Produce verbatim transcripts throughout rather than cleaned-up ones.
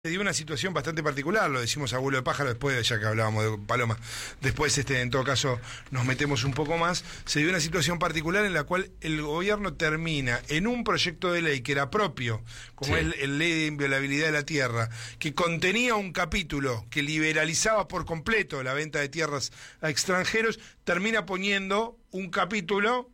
Se dio una situación bastante particular, lo decimos abuelo de pájaro después, ya que hablábamos de Paloma, después este, en todo caso nos metemos un poco más. Se dio una situación particular en la cual el gobierno termina en un proyecto de ley que era propio, como sí. es el ley de inviolabilidad de la tierra, que contenía un capítulo que liberalizaba por completo la venta de tierras a extranjeros, termina poniendo un capítulo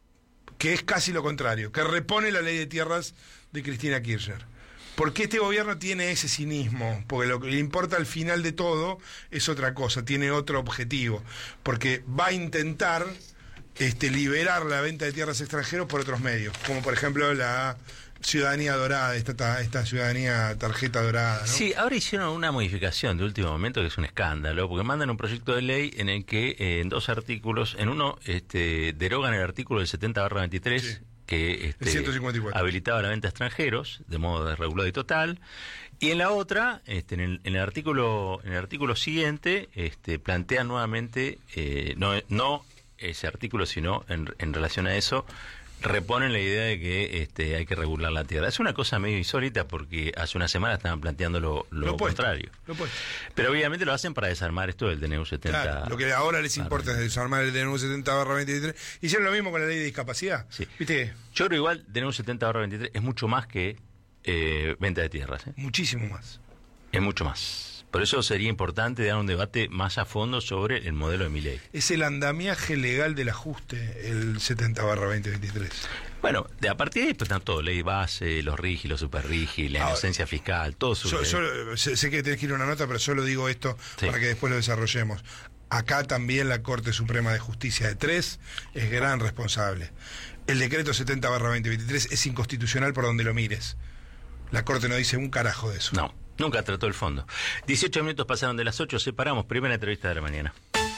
que es casi lo contrario, que repone la ley de tierras de Cristina Kirchner. ¿Por qué este gobierno tiene ese cinismo? Porque lo que le importa al final de todo es otra cosa, tiene otro objetivo. Porque va a intentar este, liberar la venta de tierras extranjeros por otros medios, como por ejemplo la ciudadanía dorada, esta, esta ciudadanía tarjeta dorada, ¿no? Sí, ahora hicieron una modificación de último momento que es un escándalo, porque mandan un proyecto de ley en el que eh, en dos artículos, en uno este, derogan el artículo del setenta barra veintitrés, sí. que este, ciento cincuenta y cuatro. Habilitaba la venta a extranjeros de modo desregulado y total, y en la otra, este, en, el, en el artículo en el artículo siguiente, este, plantean nuevamente, eh, no, no ese artículo, sino en, en relación a eso, reponen la idea de que este, hay que regular la tierra. Es una cosa medio insólita porque hace una semana estaban planteando lo, lo, lo contrario. Lo Pero obviamente lo hacen para desarmar esto del D N U setenta. Claro, lo que ahora les importa es desarmar el D N U setenta barra veintitrés. Hicieron lo mismo con la ley de discapacidad. Sí. ¿Viste? Yo creo igual D N U setenta barra veintitrés es mucho más que eh, venta de tierras. ¿eh? Muchísimo más. Es mucho más. Por eso sería importante dar un debate más a fondo sobre el modelo de mi ley. Es el andamiaje legal del ajuste, el setenta barra veinte veintitrés. Bueno, de a partir de ahí pues, están todo, ley base, los rigi, los super rigi, la inocencia Ahora, fiscal, todo eso. Yo, yo sé, sé que tenés que ir a una nota, pero solo digo esto sí. para que después lo desarrollemos. Acá también la Corte Suprema de Justicia de tres es gran responsable. El decreto setenta barra veinte veintitrés es inconstitucional por donde lo mires. La Corte no dice un carajo de eso. No. Nunca trató el fondo. dieciocho minutos pasaron de las ocho, separamos. Primera entrevista de la mañana.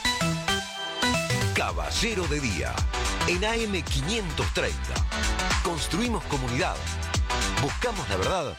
Caballero de Día, en A M quinientos treinta. Construimos comunidad. Buscamos la verdad.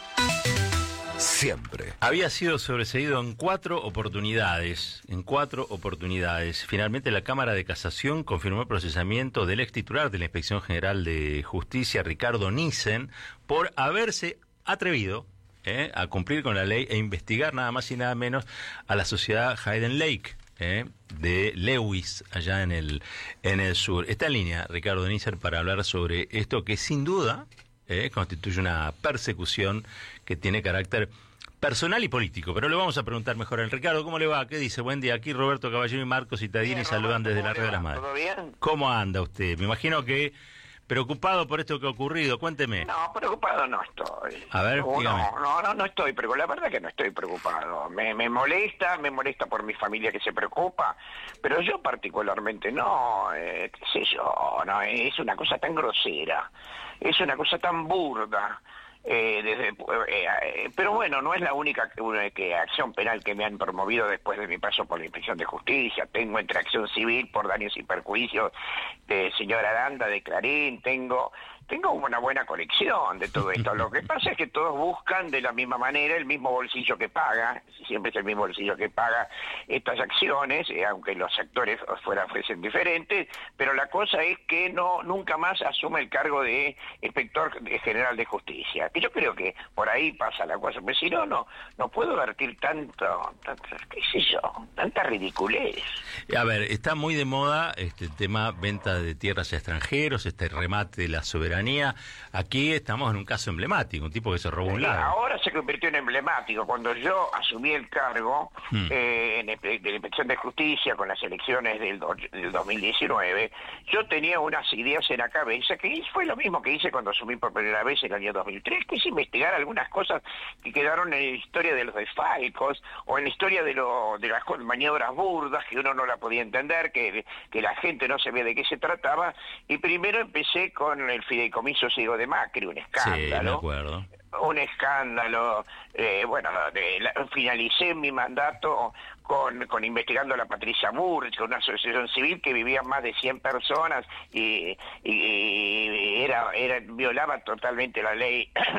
Siempre. Había sido sobreseído en cuatro oportunidades. En cuatro oportunidades. Finalmente la Cámara de Casación confirmó el procesamiento del ex titular de la Inspección General de Justicia, Ricardo Nissen, por haberse atrevido Eh, a cumplir con la ley e investigar nada más y nada menos a la sociedad Hayden Lake eh, de Lewis allá en el en el sur. Está en línea Ricardo Nissen para hablar sobre esto que sin duda eh, constituye una persecución que tiene carácter personal y político, pero le vamos a preguntar mejor a Ricardo. ¿Cómo le va? ¿Qué dice? Buen día, aquí Roberto Caballero y Marcos Citadini bien, saludan desde la Red de las Madres. ¿Todo bien? ¿Cómo anda usted? Me imagino que preocupado por esto que ha ocurrido, cuénteme. No, preocupado no estoy. A ver, no, dígame. No, no, no estoy, pero la verdad que no estoy preocupado. Me, me molesta, me molesta por mi familia que se preocupa, pero yo particularmente no, eh, qué sé yo, no, es una cosa tan grosera, es una cosa tan burda. Eh, desde, eh, eh, pero bueno, no es la única que, que acción penal que me han promovido después de mi paso por la Inspección de Justicia. Tengo entre acción civil por daños y perjuicios de señora Aranda, de Clarín, tengo tengo una buena colección de todo esto. Lo que pasa es que todos buscan de la misma manera el mismo bolsillo que paga, siempre es el mismo bolsillo que paga estas acciones, eh, aunque los sectores fuera fuesen diferentes, pero la cosa es que no nunca más asume el cargo de inspector general de justicia. Que yo creo que por ahí pasa la cosa, pero si no, no, no puedo vertir tanto, tanto, qué sé yo, tanta ridiculez. A ver, está muy de moda este tema venta de tierras a extranjeros, este remate de la soberanía. Aquí estamos en un caso emblemático, un tipo que se robó un lago. Ahora se convirtió en emblemático. Cuando yo asumí el cargo hmm. eh, en el, de la Inspección de Justicia con las elecciones del, do, del dos mil diecinueve, yo tenía unas ideas en la cabeza que fue lo mismo que hice cuando asumí por primera vez en el año dos mil tres, que es investigar algunas cosas que quedaron en la historia de los desfalcos o en la historia de, lo, de las maniobras burdas que uno no la podía entender, que, que la gente no sabía de qué se trataba, y primero empecé con el fideicomiso ciego de Macri, un escándalo. Sí, me acuerdo. Un escándalo, eh, bueno, de, la, finalicé mi mandato con, con investigando a la Patricia Burrich, con una asociación civil que vivían más de cien personas y, y, y era, era violaba totalmente la ley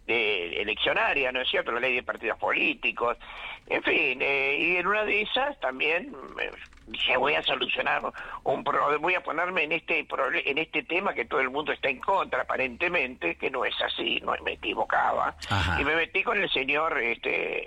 de eleccionaria, ¿no es cierto?, la ley de partidos políticos, en fin, eh, y en una de esas también eh, dije, voy a solucionar un problema, voy a ponerme en este en este tema que todo el mundo está en contra, aparentemente, que no es así, no me equivocaba. Ajá. Y me metí con el señor este